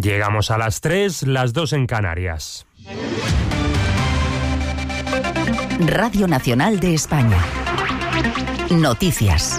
Llegamos a las 3, las 2 en Canarias. Radio Nacional de España. Noticias.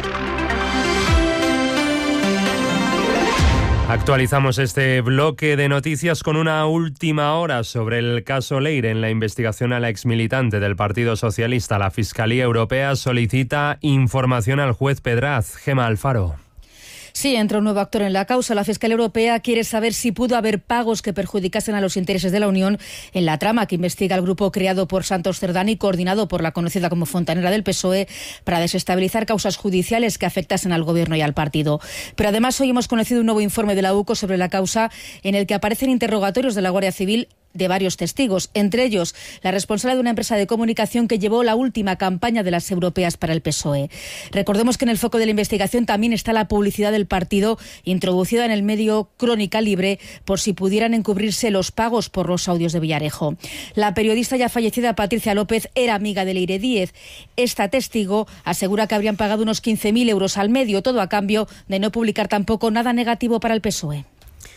Actualizamos este bloque de noticias con una última hora sobre el caso Leire. En la investigación a la exmilitante del Partido Socialista, la Fiscalía Europea solicita información al juez Pedraz. Gemma Alfaro. Sí, entra un nuevo actor en la causa. La Fiscalía Europea quiere saber si pudo haber pagos que perjudicasen a los intereses de la Unión en la trama que investiga el grupo creado por Santos Cerdán y coordinado por la conocida como Fontanera del PSOE para desestabilizar causas judiciales que afectasen al Gobierno y al partido. Pero además hoy hemos conocido un nuevo informe de la UCO sobre la causa en el que aparecen interrogatorios de la Guardia Civil de varios testigos, entre ellos la responsable de una empresa de comunicación que llevó la última campaña de las europeas para el PSOE. Recordemos que en el foco de la investigación también está la publicidad del partido introducida en el medio Crónica Libre por si pudieran encubrirse los pagos por los audios de Villarejo. La periodista ya fallecida Patricia López era amiga de Leire Díez. Esta testigo asegura que habrían pagado unos 15.000 euros al medio, todo a cambio de no publicar tampoco nada negativo para el PSOE.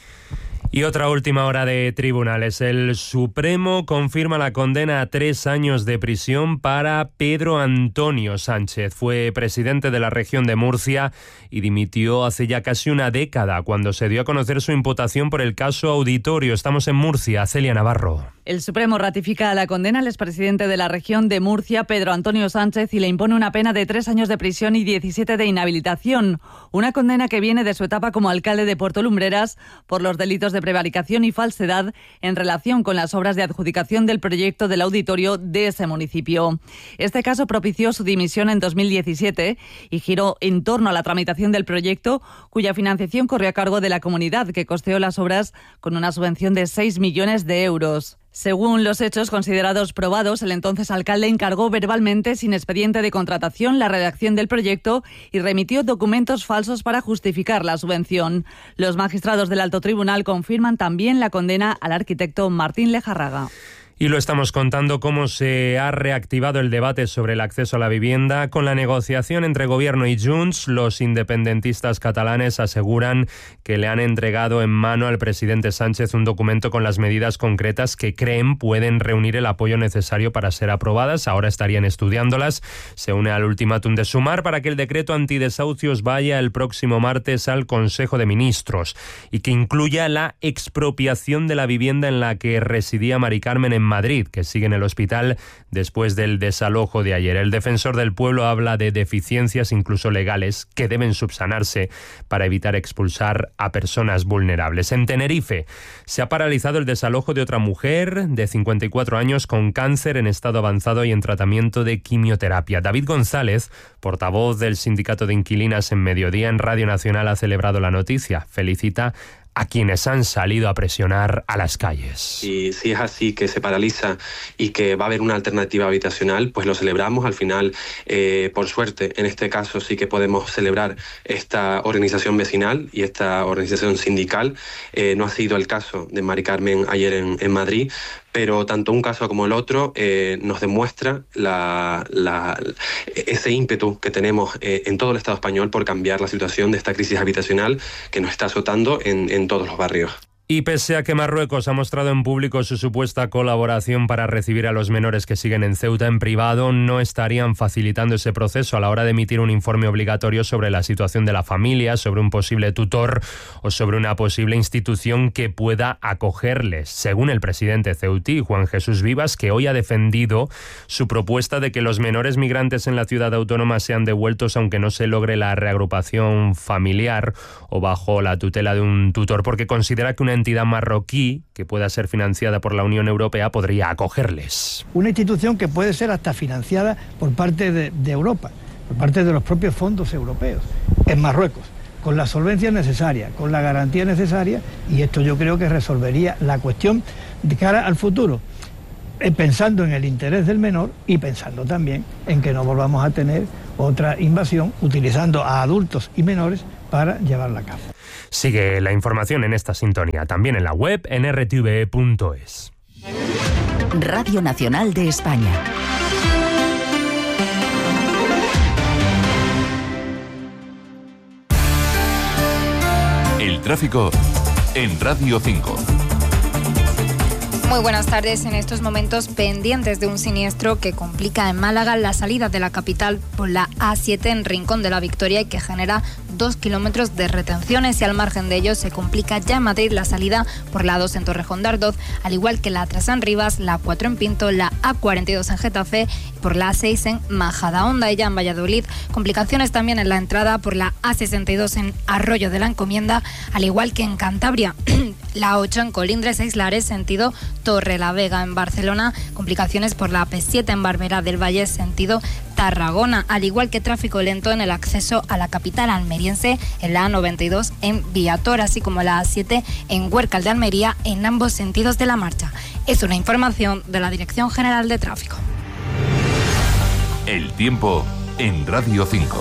Y otra última hora de tribunales. El Supremo confirma la condena a 3 años de prisión para Pedro Antonio Sánchez. Fue presidente de la región de Murcia y dimitió hace ya casi una década cuando se dio a conocer su imputación por el caso Auditorio. Estamos en Murcia. Celia Navarro. El Supremo ratifica la condena al expresidente de la región de Murcia, Pedro Antonio Sánchez, y le impone una pena de 3 años de prisión y 17 de inhabilitación. Una condena que viene de su etapa como alcalde de Puerto Lumbreras por los delitos de prevaricación y falsedad en relación con las obras de adjudicación del proyecto del auditorio de ese municipio. Este caso propició su dimisión en 2017 y giró en torno a la tramitación del proyecto, cuya financiación corrió a cargo de la comunidad, que costeó las obras con una subvención de 6 millones de euros. Según los hechos considerados probados, el entonces alcalde encargó verbalmente, sin expediente de contratación, la redacción del proyecto y remitió documentos falsos para justificar la subvención. Los magistrados del Alto Tribunal confirman también la condena al arquitecto Martín Lejarraga. Y lo estamos contando cómo se ha reactivado el debate sobre el acceso a la vivienda. Con la negociación entre Gobierno y Junts, los independentistas catalanes aseguran que le han entregado en mano al presidente Sánchez un documento con las medidas concretas que creen pueden reunir el apoyo necesario para ser aprobadas. Ahora estarían estudiándolas. Se une al ultimátum de Sumar para que el decreto antidesahucios vaya el próximo martes al Consejo de Ministros y que incluya la expropiación de la vivienda en la que residía Mari Carmen en Madrid, que sigue en el hospital después del desalojo de ayer. El defensor del pueblo habla de deficiencias, incluso legales, que deben subsanarse para evitar expulsar a personas vulnerables. En Tenerife se ha paralizado el desalojo de otra mujer de 54 años con cáncer en estado avanzado y en tratamiento de quimioterapia. David González, portavoz del Sindicato de Inquilinas en Mediodía en Radio Nacional, ha celebrado la noticia. Felicita a quienes han salido a presionar a las calles. Y si es así, que se paraliza y que va a haber una alternativa habitacional, pues lo celebramos. Al final, por suerte, en este caso sí que podemos celebrar esta organización vecinal y esta organización sindical. No ha sido el caso de Mari Carmen ayer en Madrid, pero tanto un caso como el otro nos demuestra ese ímpetu que tenemos en todo el Estado español por cambiar la situación de esta crisis habitacional que nos está azotando en todos los barrios. Y pese a que Marruecos ha mostrado en público su supuesta colaboración para recibir a los menores que siguen en Ceuta en privado, no estarían facilitando ese proceso a la hora de emitir un informe obligatorio sobre la situación de la familia, sobre un posible tutor o sobre una posible institución que pueda acogerles. Según el presidente ceutí, Juan Jesús Vivas, que hoy ha defendido su propuesta de que los menores migrantes en la ciudad autónoma sean devueltos aunque no se logre la reagrupación familiar o bajo la tutela de un tutor, porque considera que una entidad marroquí que pueda ser financiada por la Unión Europea podría acogerles. Una institución que puede ser hasta financiada por parte de Europa, por parte de los propios fondos europeos, en Marruecos, con la solvencia necesaria, con la garantía necesaria, y esto yo creo que resolvería la cuestión de cara al futuro, pensando en el interés del menor y pensando también en que no volvamos a tener otra invasión utilizando a adultos y menores para llevarla a cabo. Sigue la información en esta sintonía, también en la web en rtve.es. Radio Nacional de España. El tráfico en Radio 5. Muy buenas tardes. En estos momentos pendientes de un siniestro que complica en Málaga la salida de la capital por la A7 en Rincón de la Victoria y que genera 2 kilómetros de retenciones, y al margen de ello se complica ya en Madrid la salida por la A2 en Torrejón de Ardoz, al igual que la A3 en Rivas, la A4 en Pinto, la A42 en Getafe y por la A6 en Majadahonda. Y ya en Valladolid, complicaciones también en la entrada por la A62 en Arroyo de la Encomienda, al igual que en Cantabria. La A8 en Colindres e Islares, sentido Torrelavega. En Barcelona, complicaciones por la AP7 en Barberá del Valle, sentido Tarragona, al igual que tráfico lento en el acceso a la capital almeriense en la A92 en Viator, así como la A7 en Huércal de Almería en ambos sentidos de la marcha. Es una información de la Dirección General de Tráfico. El tiempo en Radio 5.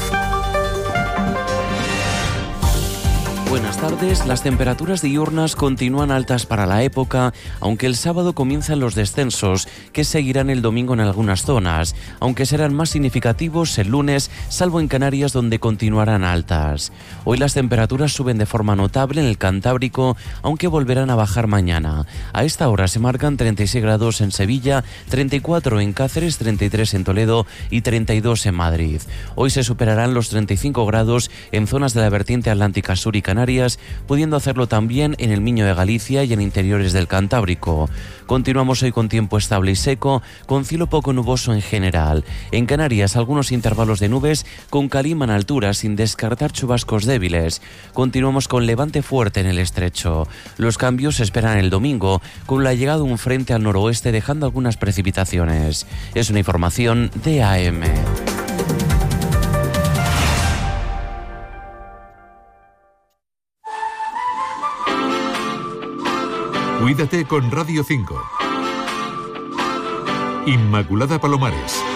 Buenas tardes. Las temperaturas diurnas continúan altas para la época, aunque el sábado comienzan los descensos, que seguirán el domingo en algunas zonas, aunque serán más significativos el lunes, salvo en Canarias, donde continuarán altas. Hoy las temperaturas suben de forma notable en el Cantábrico, aunque volverán a bajar mañana. A esta hora se marcan 36 grados en Sevilla, 34 en Cáceres, 33 en Toledo y 32 en Madrid. Hoy se superarán los 35 grados en zonas de la vertiente atlántica sur y Canarias, pudiendo hacerlo también en el Miño de Galicia y en interiores del Cantábrico. Continuamos hoy con tiempo estable y seco, con cielo poco nuboso en general. En Canarias, algunos intervalos de nubes con calima en altura, sin descartar chubascos débiles. Continuamos con levante fuerte en el estrecho. Los cambios se esperan el domingo, con la llegada de un frente al noroeste dejando algunas precipitaciones. Es una información de AM. Cuídate con Radio 5. Inmaculada Palomares.